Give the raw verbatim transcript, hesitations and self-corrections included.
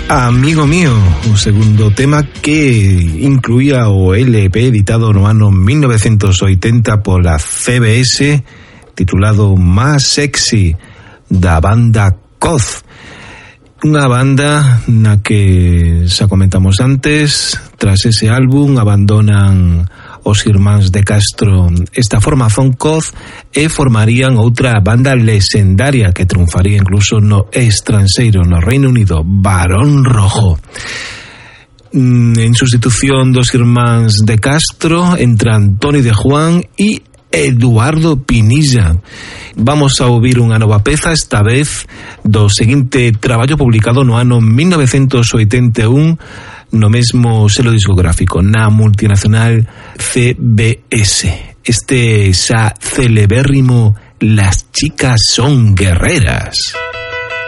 Amigo mío, o segundo tema que incluía o L P editado no ano mil novecientos oitenta pola C B S, titulado Más Sexy, da banda Coz. Unha banda na que, xa comentamos antes, tras ese álbum abandonan os irmáns de Castro esta formación Coz e formarían outra banda lesendaria que triunfaría incluso no estranxeiro, no Reino Unido, Barón Rojo. En sustitución dos irmáns de Castro entran Toni de Juan e Eduardo Pinilla. Vamos a ouvir unha nova peza, esta vez do seguinte traballo publicado no ano mil novecientos oitenta e un no mesmo selo discográfico, na multinacional C B S. Este xa celebérrimo Las chicas son guerreras.